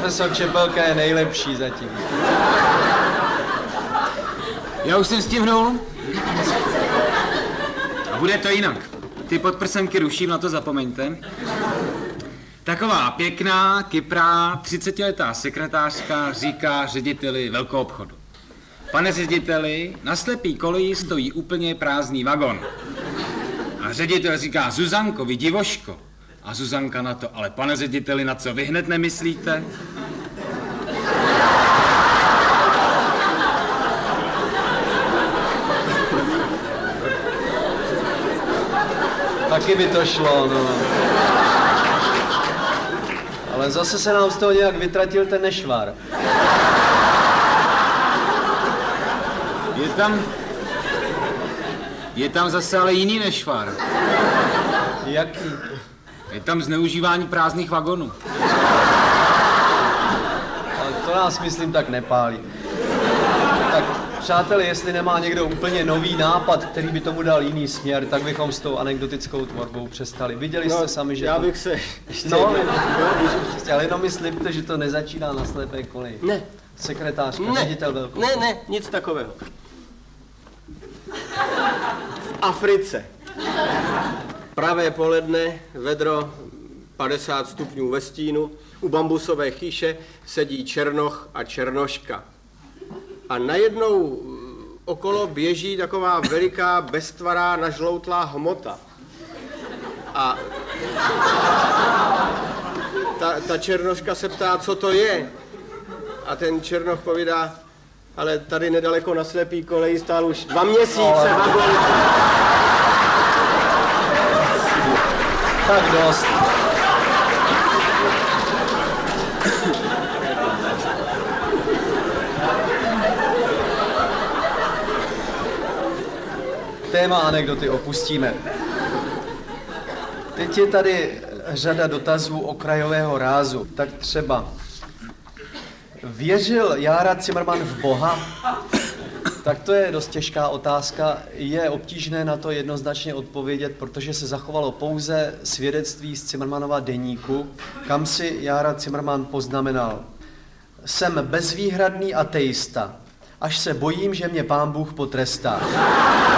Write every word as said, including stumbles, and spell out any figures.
profesor Čepelka je nejlepší zatím. Já už jsem stihnul. A bude to jinak. Ty podprsenky ruším, na to zapomeňte. Taková pěkná, kyprá, třicetiletá sekretářka říká řediteli velkoobchodu. Pane řediteli, na slepý koleji stojí úplně prázdný vagon. A ředitel říká, Zuzanko, vy divoško. A Zuzanka na to, ale pane řediteli, na co vy hned nemyslíte? Taky by to šlo, no. Ale zase se nám z toho nějak vytratil ten nešvar. Je tam... Je tam zase ale jiný nešvar. Jaký? Je tam zneužívání prázdných vagonů. Ale to nás, myslím, tak nepálí. Tak, přátelé, jestli nemá někdo úplně nový nápad, který by tomu dal jiný směr, tak bychom s tou anekdotickou tvorbou přestali. Viděli jste no, sami, že já to... bych se ještě... No, jo, ale jenom mi slibte, že to nezačíná na slepé koleji. Ne. Sekretářka, Ne. ředitel velkou. Ne, ne, nic takového. V Africe. Pravé poledne, vedro padesát stupňů ve stínu, u bambusové chýše sedí černoch a černoška. A najednou okolo běží taková veliká, beztvará, nažloutlá hmota. A ta, ta černoška se ptá, co to je. A ten černoch povídá, ale tady nedaleko na slepý koleji stál už dva měsíce vagon. Tak dost. Téma anekdoty opustíme. Teď je tady řada dotazů okrajového rázu. Tak třeba, věřil Jára Cimrman v Boha? Tak to je dost těžká otázka. Je obtížné na to jednoznačně odpovědět, protože se zachovalo pouze svědectví z Cimrmanova deníku, kam si Jára Cimrman poznamenal. Jsem bezvýhradný ateista, až se bojím, že mě Pán Bůh potrestá.